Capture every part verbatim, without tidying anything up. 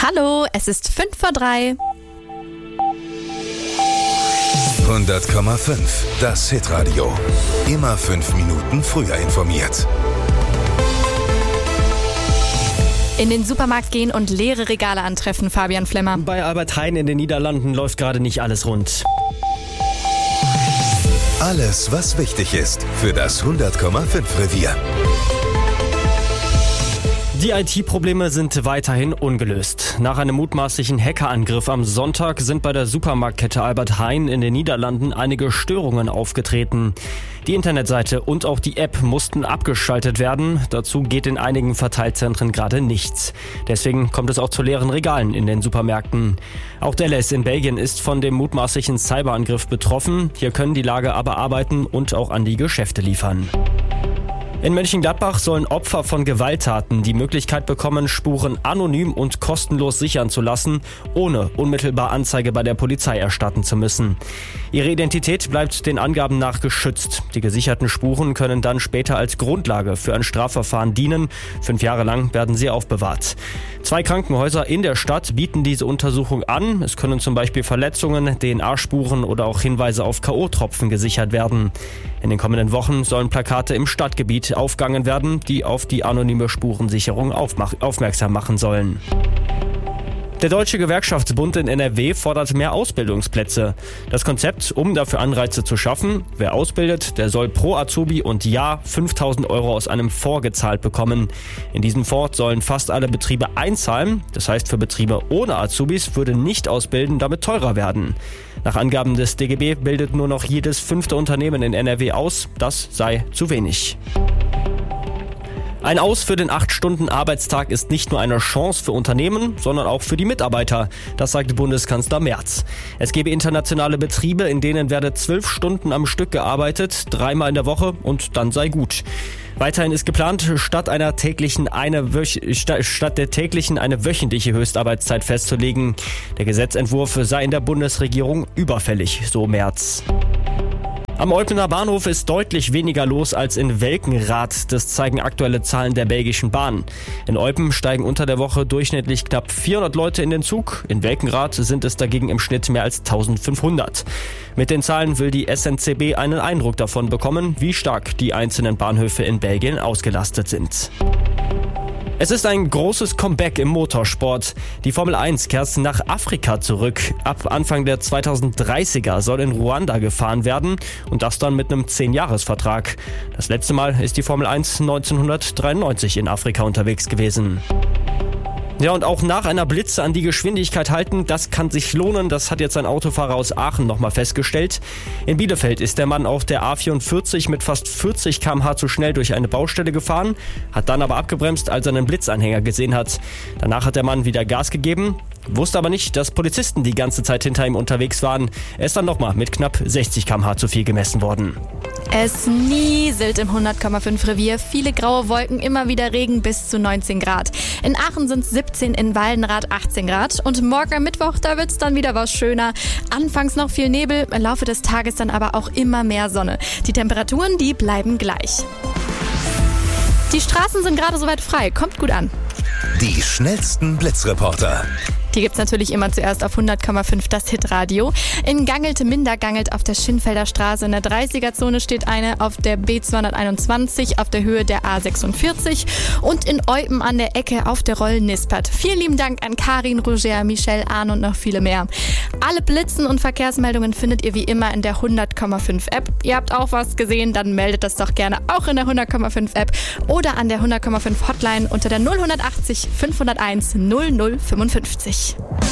Hallo, es ist fünf vor drei. hundert Komma fünf, das Hitradio. Immer fünf Minuten früher informiert. In den Supermarkt gehen und leere Regale antreffen, Fabian Flemmer. Bei Albert Heijn in den Niederlanden läuft gerade nicht alles rund. Alles, was wichtig ist für das hundert Komma fünf Revier. Die I T-Probleme sind weiterhin ungelöst. Nach einem mutmaßlichen Hackerangriff am Sonntag sind bei der Supermarktkette Albert Heijn in den Niederlanden einige Störungen aufgetreten. Die Internetseite und auch die App mussten abgeschaltet werden. Dazu geht in einigen Verteilzentren gerade nichts. Deswegen kommt es auch zu leeren Regalen in den Supermärkten. Auch Delhaize in Belgien ist von dem mutmaßlichen Cyberangriff betroffen. Hier können die Lager aber arbeiten und auch an die Geschäfte liefern. In Mönchengladbach sollen Opfer von Gewalttaten die Möglichkeit bekommen, Spuren anonym und kostenlos sichern zu lassen, ohne unmittelbar Anzeige bei der Polizei erstatten zu müssen. Ihre Identität bleibt den Angaben nach geschützt. Die gesicherten Spuren können dann später als Grundlage für ein Strafverfahren dienen. Fünf Jahre lang werden sie aufbewahrt. Zwei Krankenhäuser in der Stadt bieten diese Untersuchung an. Es können zum Beispiel Verletzungen, D N A-Spuren oder auch Hinweise auf K O-Tropfen gesichert werden. In den kommenden Wochen sollen Plakate im Stadtgebiet aufgegangen werden, die auf die anonyme Spurensicherung aufmach- aufmerksam machen sollen. Der Deutsche Gewerkschaftsbund in N R W fordert mehr Ausbildungsplätze. Das Konzept, um dafür Anreize zu schaffen: wer ausbildet, der soll pro Azubi und Jahr fünftausend Euro aus einem Fonds gezahlt bekommen. In diesen Fonds sollen fast alle Betriebe einzahlen. Das heißt, für Betriebe ohne Azubis würde nicht ausbilden damit teurer werden. Nach Angaben des D G B bildet nur noch jedes fünfte Unternehmen in N R W aus. Das sei zu wenig. Ein Aus für den acht Stunden Arbeitstag ist nicht nur eine Chance für Unternehmen, sondern auch für die Mitarbeiter. Das sagte Bundeskanzler Merz. Es gebe internationale Betriebe, in denen werde zwölf Stunden am Stück gearbeitet, dreimal in der Woche, und dann sei gut. Weiterhin ist geplant, statt einer täglichen eine wöch- sta- statt der täglichen eine wöchentliche Höchstarbeitszeit festzulegen. Der Gesetzentwurf sei in der Bundesregierung überfällig, so Merz. Am Eupener Bahnhof ist deutlich weniger los als in Welkenrath. Das zeigen aktuelle Zahlen der belgischen Bahn. In Eupen steigen unter der Woche durchschnittlich knapp vierhundert Leute in den Zug. In Welkenrath sind es dagegen im Schnitt mehr als eintausendfünfhundert. Mit den Zahlen will die S N C B einen Eindruck davon bekommen, wie stark die einzelnen Bahnhöfe in Belgien ausgelastet sind. Es ist ein großes Comeback im Motorsport. Die Formel eins kehrt nach Afrika zurück. Ab Anfang der zweitausenddreißiger soll in Ruanda gefahren werden, und das dann mit einem zehn-Jahres-Vertrag. Das letzte Mal ist die Formel eins neunzehnhundertdreiundneunzig in Afrika unterwegs gewesen. Ja, und auch nach einer Blitze an die Geschwindigkeit halten, das kann sich lohnen. Das hat jetzt ein Autofahrer aus Aachen nochmal festgestellt. In Bielefeld ist der Mann auf der A vierundvierzig mit fast vierzig Kilometer pro Stunde zu schnell durch eine Baustelle gefahren, hat dann aber abgebremst, als er einen Blitzanhänger gesehen hat. Danach hat der Mann wieder Gas gegeben, wusste aber nicht, dass Polizisten die ganze Zeit hinter ihm unterwegs waren. Er ist dann nochmal mit knapp sechzig Kilometer pro Stunde zu viel gemessen worden. Es nieselt im hundert Komma fünf Revier. Viele graue Wolken, immer wieder Regen bis zu neunzehn Grad. In Aachen sind es siebzehn, in Waldenrath achtzehn Grad. Und morgen am Mittwoch, da wird es dann wieder was schöner. Anfangs noch viel Nebel, im Laufe des Tages dann aber auch immer mehr Sonne. Die Temperaturen, die bleiben gleich. Die Straßen sind gerade soweit frei. Kommt gut an. Die schnellsten Blitzreporter. Die gibt's natürlich immer zuerst auf hundert Komma fünf, das Hitradio. In Gangelte-Mindergangelt auf der Schinfelder Straße in der dreißiger-Zone steht eine, auf der B zweihunderteinundzwanzig auf der Höhe der A sechsundvierzig und in Eupen an der Ecke auf der Roll-Nispert. Vielen lieben Dank an Karin, Roger, Michelle, Arne und noch viele mehr. Alle Blitzen und Verkehrsmeldungen findet ihr wie immer in der hundert Komma fünf App. Ihr habt auch was gesehen, dann meldet das doch gerne auch in der hundert Komma fünf App oder an der hundert Komma fünf Hotline unter der null achtzig fünfhunderteins null null fünfundfünfzig.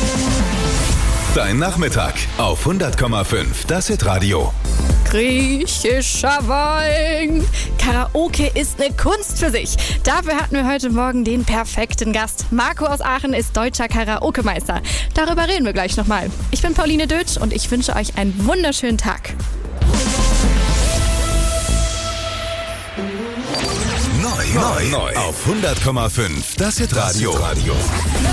Dein Nachmittag auf hundert Komma fünf, das Hitradio. Griechischer Wein. Karaoke ist eine Kunst für sich. Dafür hatten wir heute Morgen den perfekten Gast. Marco aus Aachen ist deutscher Karaoke-Meister. Darüber reden wir gleich nochmal. Ich bin Pauline Dötsch und ich wünsche euch einen wunderschönen Tag. Neu, neu, neu auf hundert Komma fünf, das Hitradio.